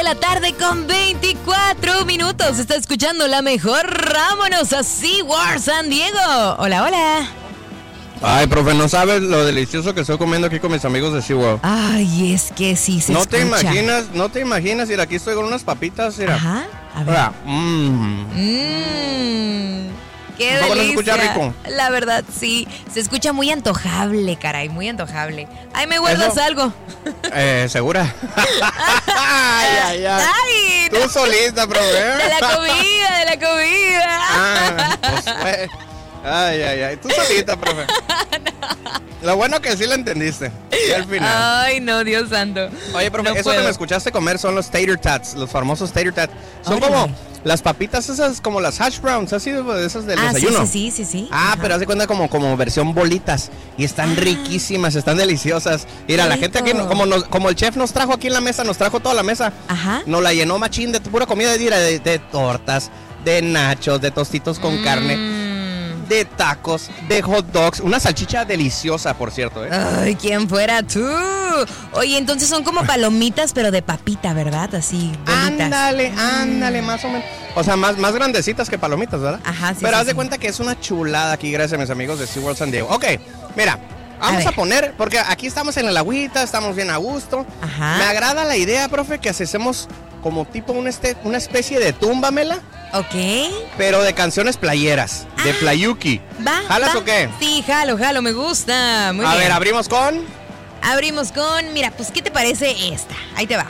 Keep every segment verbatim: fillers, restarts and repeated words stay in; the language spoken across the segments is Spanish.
de la tarde con veinticuatro minutos. Está escuchando la mejor. Vámonos a SeaWorld San Diego. Hola, hola. Ay, profe, no sabes lo delicioso que estoy comiendo aquí con mis amigos de SeaWorld. Ay, es que sí se No escucha. te imaginas, no te imaginas, mira, aquí estoy con unas papitas, mira. Ajá, a ver. Mira, mmm. Mmm, qué ¿Cómo no se delicia. escucha rico? La verdad, sí. Se escucha muy antojable, caray, muy antojable. Ay, ¿me guardas ¿Eso? algo? Eh, ¿segura? Ay, ay, ay. Ay, Tú solita, profe. de la comida, de la comida. Ah, pues, eh. Ay, ay, ay. Tú solita, profe. No. Lo bueno que sí la entendiste. Y al final. Ay, no, Dios santo. Oye, profe, No eso puedo. que me escuchaste comer son los tater tots, los famosos tater tots. Son Órale. como las papitas esas, como las hash browns, así de esas del Ah, sí, desayuno. sí, sí, sí, sí. Ah, Ajá. pero haz de cuenta como, como versión bolitas. Y están Ah. riquísimas, están deliciosas. Mira, Qué la gente aquí, rico. como, nos- como el chef nos trajo aquí en la mesa, nos trajo toda la mesa. Ajá. Nos la llenó machín de pura comida, de, de, de tortas, de nachos, de tostitos con Mm. carne, de tacos, de hot dogs. Una salchicha deliciosa, por cierto, ¿eh? Ay, ¿quién fuera tú? Oye, entonces son como palomitas, pero de papita, ¿verdad? Así, bonitas. Ándale, ándale, más o menos. O sea, más, más grandecitas que palomitas, ¿verdad? Ajá, sí, Pero sí, haz de sí. cuenta que es una chulada aquí, gracias a mis amigos de SeaWorld San Diego. Ok, mira, vamos A a, ver. poner, porque aquí estamos en el agüita, estamos bien a gusto. Ajá. Me agrada la idea, profe, que hacemos como tipo un este, una especie de túmbamela, Ok. pero de canciones playeras, de Ah. playuki. ¿Va? ¿Jalas va. o qué? Sí, jalo, jalo, me gusta. Muy a bien. ver, abrimos con... Abrimos con, mira, pues, ¿qué te parece esta? Ahí te va.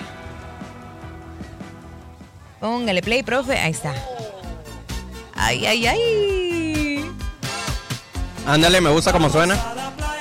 Póngale play, profe. Ahí está. Ay, ay, ay. Ándale, me gusta cómo suena.